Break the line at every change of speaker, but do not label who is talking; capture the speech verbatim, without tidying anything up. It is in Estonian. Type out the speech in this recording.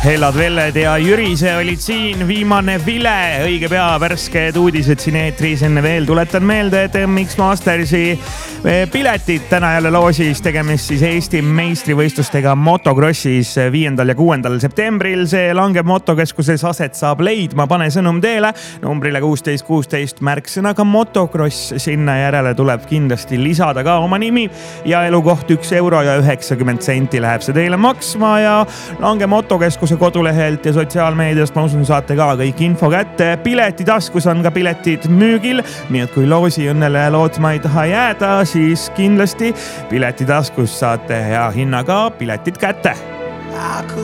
Hellad Velled ja Jürise olid siin, viimane vile, õige pea värsked uudised siin eetris. Enne veel tuletan meelde, et M X Mastersi piletid täna jälle loosis, tegemist siis Eesti meistrivõistlustega motokrossis viiendal ja kuuendal septembril. See langeb motokeskuses aset saab leidma, pane sõnum teele numbrile kuusteist kuusteist märksõnaga motokross. Sinna järele tuleb kindlasti lisada ka oma nimi ja elukoht üks euro ja üheksakümmend senti läheb see teile maksma ja lange motokeskuse kodulehelt ja sotsiaalmeediast, ma usun, saate ka kõik info kätte. Pileti taskus on ka piletid müügil, nii et kui loosi õnnele lootma ei taha jääda, siis kindlasti pileti taskus saate hea hinnaga piletid kätte.